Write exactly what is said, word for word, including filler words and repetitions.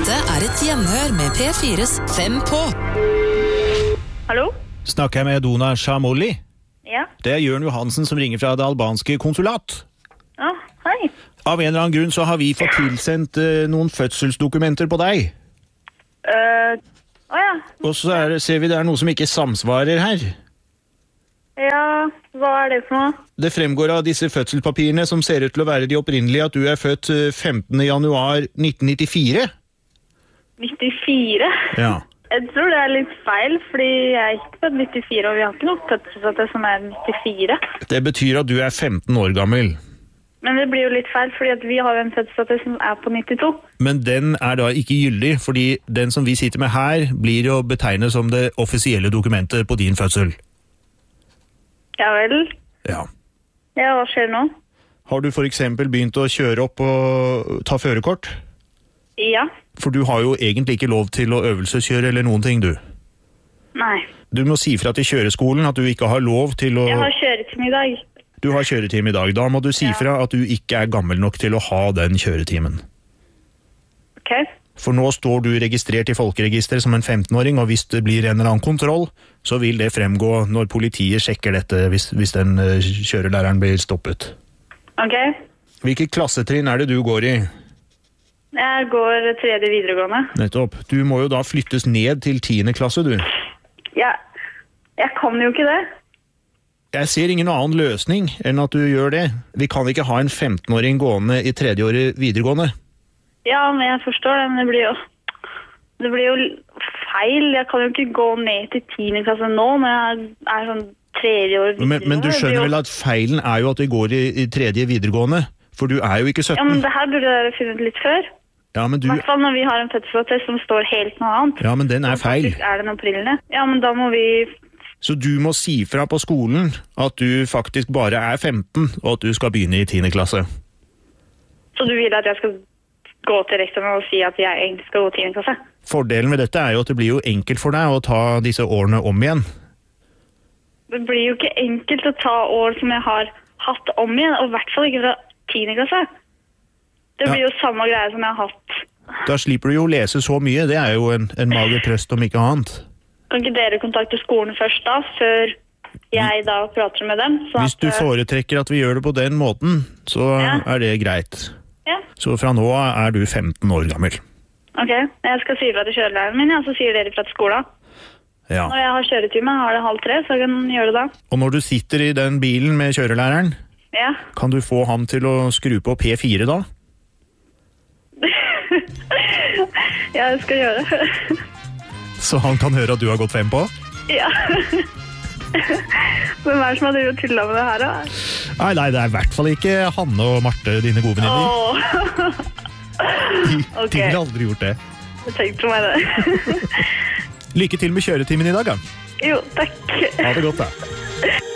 Dette er et gjenhør med P fires Fem på. Hallo? Snakker jeg med Dona Shamoli? Ja. Det er Jørn Johansen som ringer fra det albanske konsulat. Ja, hei. Av en eller annen grunn så har vi fått tilsendt uh, noen fødselsdokumenter på deg. Øh, å ja. Og så er, det- ser vi det er noe som ikke samsvarer her. Ja, hva er det for noe? Det fremgår av disse fødselspapirene som ser ut til å være de opprinnelige at du er født uh, femtende januar nitten nittifire. nittifire? Ja. Jeg tror det er litt feil, fordi jeg er ikke født nittifire, og vi har ikke noe fødselsdato som er nittifire. Det betyr at du er femten år gammel. Men det blir jo litt feil, fordi at vi har jo en fødselsdato som er på nittito. Men den er da ikke gyldig, fordi den som vi sitter med her blir jo betegnet som det offisielle dokumentet på din fødsel. Ja vel? Ja. Ja, hva skjer nå? Har du for eksempel begynt å kjøre opp og ta førerkort? Ja. For du har jo egentlig ikke lov til å øvelseskjøre eller noen ting, du. Nei. Du må si fra til kjøreskolen at du ikke har lov til å... Jeg har kjøretime i dag. Du har kjøretime i dag. Da må du si Ja. fra at du ikke er gammel nok til å ha den kjøretimen. Ok. For nå står du registrert i folkeregisteret som en femten-åring, og hvis det blir en eller annen kontroll, så vil det fremgå når politiet sjekker dette, hvis, hvis den uh, kjørelæreren blir stoppet. Ok. Hvilket klassetrinn er det du går i? Jeg går tredje videregående. Nettopp. Du må jo da flyttes ned til tiende klasse, du. Ja, jeg kan jo ikke det. Jeg ser ingen annen løsning enn at du gjør det. Vi kan ikke ha en femten-åring gående i tredje året videregående. Ja, men jeg forstår det, men det blir jo, det blir jo feil. Jeg kan jo ikke gå ned til tiende klasse nå, når jeg er sånn tredje år videregående. Men, men du skjønner vel at feilen er jo at vi går i, i tredje videregående, for du er jo ikke sytten. Ja, men det her burde dere funnet litt før. Ja, men du... I hvert fall når vi har en fødselsattest som står helt noe annet. Ja, men den er feil. Faktisk er den opprinnelig. Ja, men da må vi... Så du må si fra på skolen at du faktisk bare er femten, og at du skal begynne i tiende klasse. Så du vil at jeg skal gå til rektoren og si at jeg egentlig skal gå tiende klasse? Fordelen med dette er jo at det blir jo enkelt for deg å ta disse årene om igjen. Det blir jo ikke enkelt å ta år som jeg har hatt om igjen, og i hvert fall ikke fra tiende klasse. Det blir Ja. jo samme greie som jeg har hatt. Da slipper du jo å lese så mye, det er jo en, en mager trøst om ikke annet. Kan ikke dere kontakte skolen først da, før jeg da prater med dem? Så Hvis at, du eh, foretrekker at vi gjør det på den måten, så Ja. er det greit. Ja, Så fra nå er du femten år gammel. ok. Jeg skal si fra til kjørelæreren min, ja, så sier dere fra til skolen. Ja. Når jeg har kjøretime, har det halv tre, så jeg kan gjøre det da. Og når du sitter i den bilen med kjørelæreren, Ja. kan du få ham til å skru på P fire da? Ja, jeg skal gjøre det. Så han kan høre at du har gått fem på? Ja. Hvem er det som har drevet og tullet med det her da? Nei, nei, det er i hvert fall ikke Hanne og Marte, dine gode venninner. Åh. De, ok. de ville aldri gjort det. Jeg tenkte meg det. Lykke til med kjøretimen i dag, da. Jo, takk. Ha det godt, da.